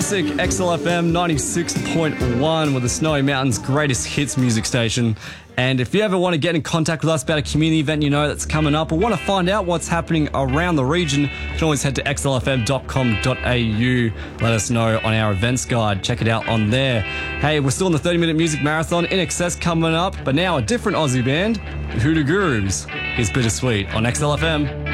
Classic XLFM 96.1 with the Snowy Mountains greatest hits music station. And if you ever want to get in contact with us about a community event you know that's coming up or want to find out what's happening around the region, you can always head to xlfm.com.au. Let us know on our events guide. Check it out on there. Hey, we're still in the 30-minute music marathon. In Excess coming up, but now a different Aussie band, the Hoodoo Gurus. Here's Bittersweet on XLFM.